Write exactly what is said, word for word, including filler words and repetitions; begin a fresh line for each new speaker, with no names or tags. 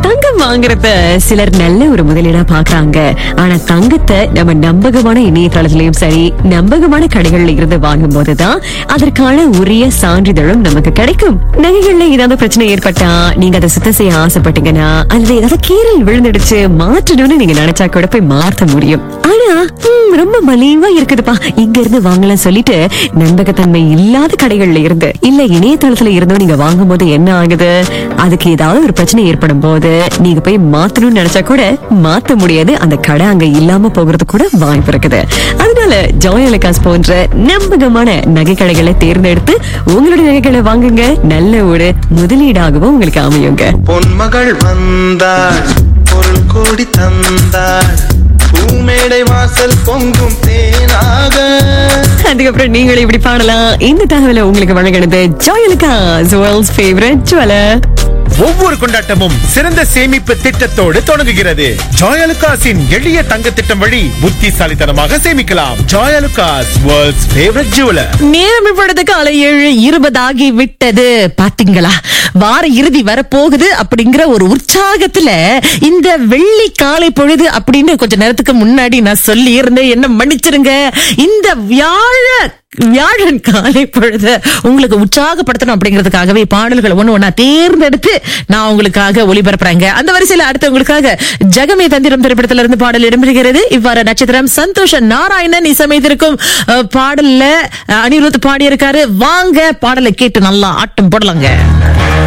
தங்கம் வாங்குறத சிலர் நல்ல ஒரு முதலீடா பாக்குறாங்க. ஆனா தங்கத்தை நம்ம நம்பகமான இணையதளத்திலயும் சரி, நம்பகமான கடைகள்ல இருந்து வாங்கும் போதுதான் அதற்கான உரிய சான்றிதழும் நமக்கு கிடைக்கும். நகைகள்ல ஏதாவது பிரச்சனை ஏற்பட்டா, நீங்க அதை சுத்தம் செய்ய ஆசைப்பட்டீங்கன்னா, அல்லது ஏதாவது கீரல் விழுந்துடுச்சு மாற்றணும்னு நீங்க நினைச்சா கூட போய் மாற்ற முடியும். ஆனா ரொம்ப மலிவா இருக்குதுப்பா, இங்க இருந்து வாங்கலாம் சொல்லிட்டு நம்பகத்தன்மை இல்லாத கடைகள்ல இருந்து இல்ல இணையதளத்துல இருந்தோ நீங்க வாங்கும் போது என்ன ஆகுது, அதுக்கு ஏதாவது ஒரு பிரச்சனை ஏற்படும் போது நீங்க போய் மாத்தணும்னு நினைச்சா கூட மாத்த முடியாது. அந்த கடை அங்க இல்லாம போகிறது கூட வாய்ப்பு இருக்குது. அதனால ஜாய் அலுகாஸ் போன்ற நம்பகமான நகை கடைகளை தேர்ந்தெடுத்து உங்களுடைய நகைகளை வாங்குங்க. நல்ல ஒரு முதலீடாகவும் உங்களுக்கு அமையுங்க.
பொன்மகள் வந்தாள், பொருள் கோடி தந்தாள், பூமேடை வாசல் பொங்கும் தேனாக.
அதுக்கப்புறம் நீங்களும் இப்படி பாடலாம். இந்த தகவலை உங்களுக்கு வழங்கினது Joy Alukkas, world's favourite jeweller.
ஒவ்வொரு கொண்டாட்டமும் சிறந்த சேமிப்பு திட்டத்தோடு தொடங்குகிறது. ஜாய் அலுகாஸின் எளிய தங்க திட்டம் வழி புத்திசாலித்தனமாக சேமிக்கலாம். Joy Alukkas, world's favourite jeweller.
நேரம் இப்பொழுது காலை ஏழு இருபது ஆகி விட்டது. பாத்தீங்களா, வார இறுதி வர போகுது அப்படிங்கிற ஒரு உற்சாகத்துல இந்த வெள்ளி காலை பொழுது அப்படின்னு கொஞ்ச நேரத்துக்கு முன்னாடி நான் சொல்லி இருந்தேன். என்ன மன்னிச்சிருங்க. இந்த வியாழ வியாழன் காலை பொழுது உங்களுக்கு உற்சாகப்படுத்தணும் அப்படிங்கிறதுக்காகவே பாடல்கள் ஒண்ணு ஒண்ணா தேர்ந்தெடுத்து நான் உங்களுக்காக ஒளிபரப்புறேங்க. அந்த வரிசையில அடுத்து உங்களுக்காக ஜெகமே தந்திரம் திரைப்படத்துல இருந்து பாடல் இடம்பெறுகிறது. இவ்வாறு நட்சத்திரம் சந்தோஷ நாராயணன் இசையமைத்திருக்கும் பாடல்ல அனிருத் பாடியிருக்காரு. வாங்க பாடலை கேட்டு நல்லா ஆட்டம் போடலாங்க.